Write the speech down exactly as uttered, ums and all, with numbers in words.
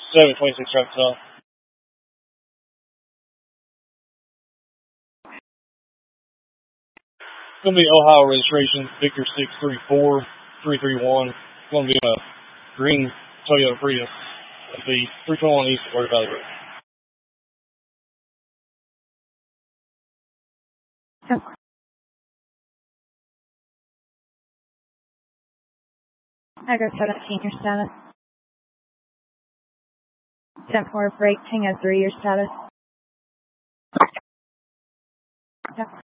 seven twenty-six traffic stop. It's going to be Ohio registration, Victor six three four three three one. It's going to be a green Toyota Prius. It'll be three twenty-one East Word Valley Road. Tiger seventeen, your status. ten four, brake, Tango three, your status. Yep.